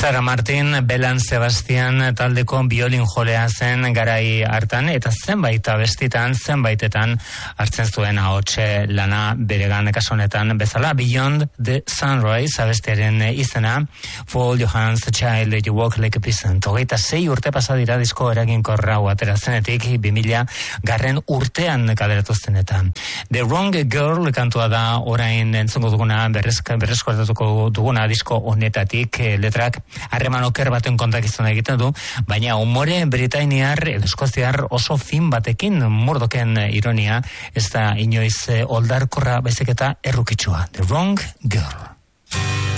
Sara Martin, Belan Sebastian taldeko biolin jolea zen garai hartan, eta zenbait abestitan, zenbaitetan hartzen zuen ahotse lana beregan kasunetan bezala. Beyond the Sunrise abestiaren izena, Fold Your Hands, Child, You Walk Like a Peasant. 26 urte pasa dira disko eraginkorra hau atera zenetik, 2000 urtean kaleratu zenetan. The Wrong Girl kantua da orain entzungo duguna, berreskuartatuko duguna disko honetatik, letrak harreman oker baten kontakizuna egiten du, baina umore britainiar edo eskoziar oso fin batekin, Murdochen ironia, ez da inoiz oldarkorra baizik eta errukitsua. The Wrong Girl.